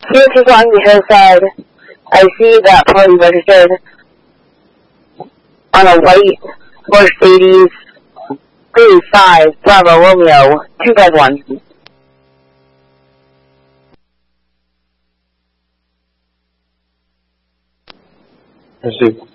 Here to on your side, I see that party registered on a white Mercedes 35 Bravo Romeo 251. I see.